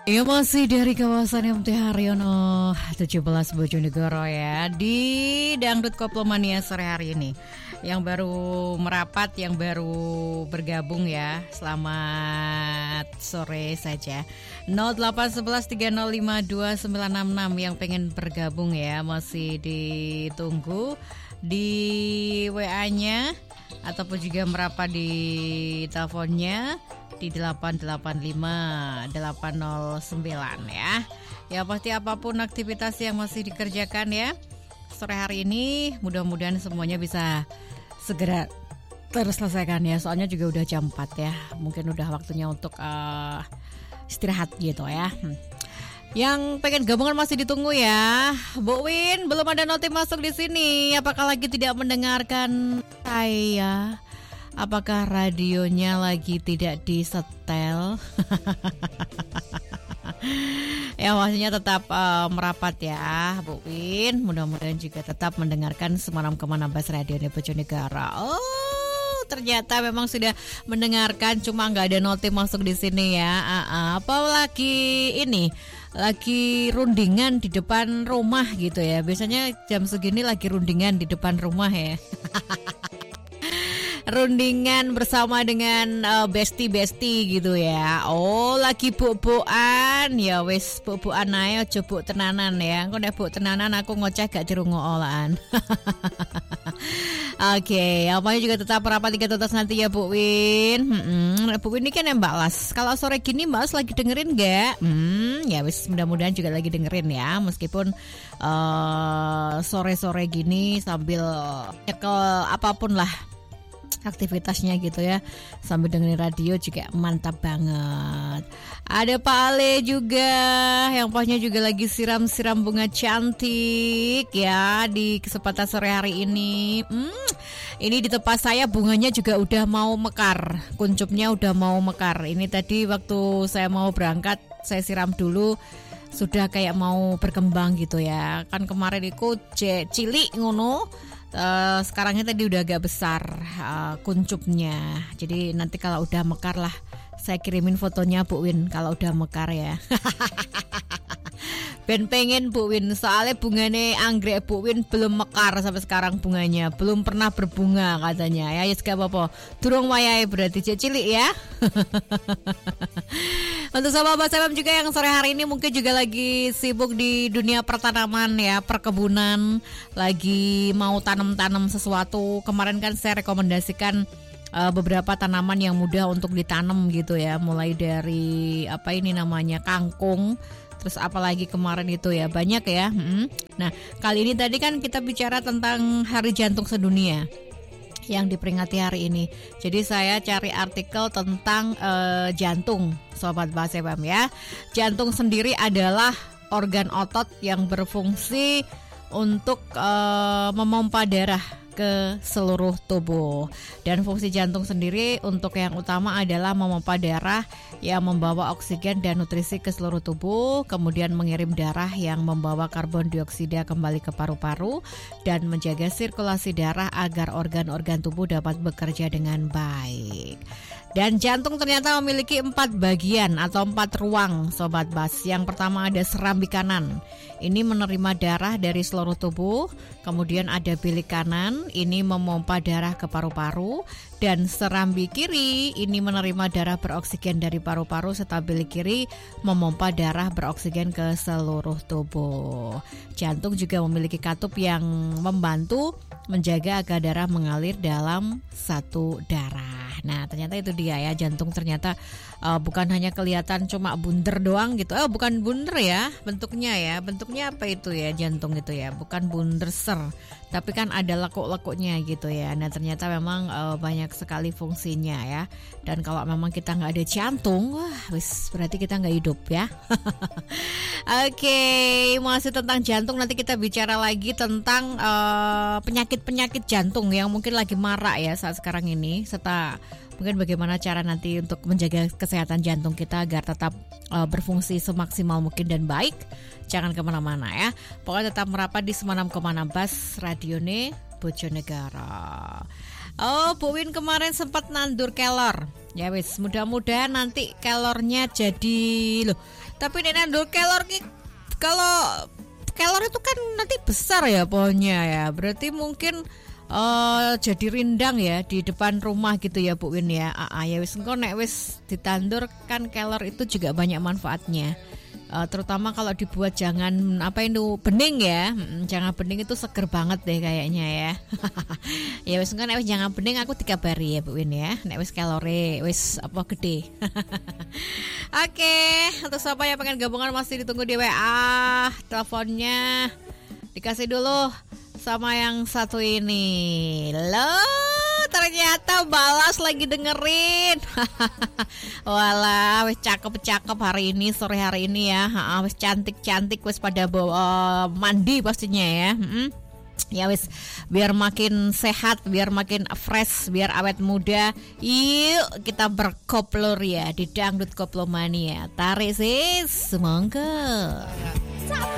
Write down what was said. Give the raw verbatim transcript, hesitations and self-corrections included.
Ya masih dari kawasan M T Haryono tujuh belas Bojonegoro ya, di Dangdut Koplomania sore hari ini. Yang baru merapat, yang baru bergabung ya, selamat sore saja. nol delapan satu satu tiga nol lima dua sembilan enam enam yang pengen bergabung ya, masih ditunggu di W A-nya ataupun juga merapat di teleponnya di delapan delapan lima delapan nol sembilan ya. Ya pasti apapun aktivitas yang masih dikerjakan ya sore hari ini, mudah-mudahan semuanya bisa segera terselesaikan ya. Soalnya juga udah jam empat ya. Mungkin udah waktunya untuk uh, istirahat gitu ya. Hmm. Yang pengen gabungan masih ditunggu ya. Bu Win, belum ada notif masuk di sini. Apakah lagi tidak mendengarkan saya? Apakah radionya lagi tidak disetel? Ya maksudnya tetap uh, merapat ya Bu Win. Mudah-mudahan juga tetap mendengarkan Semalam Kemana Bas Radio Bojonegoro. Oh ternyata memang sudah mendengarkan, cuma nggak ada notif masuk di sini ya. Uh-uh. Apalagi ini lagi rundingan di depan rumah gitu ya. Biasanya jam segini lagi rundingan di depan rumah ya. Rundingan bersama dengan uh, besti-besti gitu ya. Oh lagi buk-bukan. Ya wis buk-bukan ae aja buk tenanan ya. Engko nek buk tenanan aku ngoceh gak dirungokolakan. Oke, okay, apanya juga tetap merapat tiga tuntas nanti ya Bu Win. Hmm, Bu Win ini kan ya Mbak Las. Kalau sore gini Mbak Las lagi dengerin gak? Hmm, ya wis mudah-mudahan juga lagi dengerin ya. Meskipun uh, sore-sore gini sambil nyekel apapun lah aktivitasnya gitu ya, sambil dengerin radio juga mantap banget. Ada Pak Ale juga yang pokoknya juga lagi siram-siram bunga cantik ya di kesempatan sore hari ini. Hmm, ini di tempat saya bunganya juga udah mau mekar, kuncupnya udah mau mekar. Ini tadi waktu saya mau berangkat saya siram dulu, sudah kayak mau berkembang gitu ya. Kan kemarin itu cilik ngono. Uh, sekarangnya tadi udah agak besar uh, kuncupnya. Jadi nanti kalau udah mekar lah saya kirimin fotonya Bu Win kalau udah mekar ya. Ben pengen Bu Win, soalnya bunganya anggrek Bu Win belum mekar sampai sekarang, bunganya belum pernah berbunga katanya. Ya ya gak apa-apa, durung wayahe berarti cilik ya. Untuk sahabat Salam juga yang sore hari ini mungkin juga lagi sibuk di dunia pertanaman ya, perkebunan, lagi mau tanam-tanam sesuatu. Kemarin kan saya rekomendasikan uh, beberapa tanaman yang mudah untuk ditanam gitu ya, mulai dari apa ini namanya kangkung. Terus apalagi kemarin itu ya, banyak ya. hmm. Nah kali ini tadi kan kita bicara tentang Hari Jantung Sedunia yang diperingati hari ini. Jadi saya cari artikel tentang uh, jantung, Sobat Bas F M ya. Jantung sendiri adalah organ otot yang berfungsi untuk uh, memompa darah ke seluruh tubuh. Dan fungsi jantung sendiri untuk yang utama adalah memompa darah yang membawa oksigen dan nutrisi ke seluruh tubuh, kemudian mengirim darah yang membawa karbon dioksida kembali ke paru-paru dan menjaga sirkulasi darah agar organ-organ tubuh dapat bekerja dengan baik. Dan jantung ternyata memiliki empat bagian atau empat ruang, Sobat Bas. Yang pertama ada serambi kanan. Ini menerima darah dari seluruh tubuh. Kemudian ada bilik kanan, ini memompa darah ke paru-paru. Dan serambi kiri, ini menerima darah beroksigen dari paru-paru, serta bilik kiri memompa darah beroksigen ke seluruh tubuh. Jantung juga memiliki katup yang membantu menjaga agar darah mengalir dalam satu darah. Nah ternyata itu dia ya, jantung ternyata uh, bukan hanya kelihatan cuma bunder doang gitu. Oh bukan bunder ya bentuknya ya. Bentuknya apa itu ya jantung itu ya, bukan bunder ser, tapi kan ada lekuk-lekuknya gitu ya. Nah ternyata memang uh, banyak sekali fungsinya ya. Dan kalau memang kita nggak ada jantung, wah wis berarti kita nggak hidup ya. Oke, okay, masih tentang jantung, nanti kita bicara lagi tentang uh, penyakit-penyakit jantung yang mungkin lagi marak ya saat sekarang ini, serta mungkin bagaimana cara nanti untuk menjaga kesehatan jantung kita agar tetap uh, berfungsi semaksimal mungkin dan baik. Jangan kemana-mana ya. Pokoknya tetap merapat di Semalam Kemana Bas Radione Bojonegoro. Oh, Bu Win kemarin sempat nandur kelor. Ya wis, mudah-mudahan nanti kelornya jadi loh. Tapi nek nandur kelor ki kalau kelor itu kan nanti besar ya pohonnya ya. Berarti mungkin uh, jadi rindang ya di depan rumah gitu ya Bu Win ya. Ah, ya wis engko nek wis ditandur kan kelor itu juga banyak manfaatnya. Uh, terutama kalau dibuat jangan apa itu bening ya, hmm, jangan bening itu seger banget deh kayaknya ya. Ya wis kan wis jangan bening aku dikabari ya Bu Win ya. Nek wis kalore wis apa gede. Oke, untuk siapa yang pengen gabungan masih ditunggu di W A, teleponnya dikasih dulu sama yang satu ini. Loh, ternyata balas lagi dengerin. Walah, wis cakep-cakep hari ini, sore hari ini ya. Ha, wis cantik-cantik, wis pada bawa mandi pastinya ya. Mm-mm. Ya wis, biar makin sehat, biar makin fresh, biar awet muda. Yuk kita berkoplor ya di Dangdut Koplomania. Tarik sis, semangka.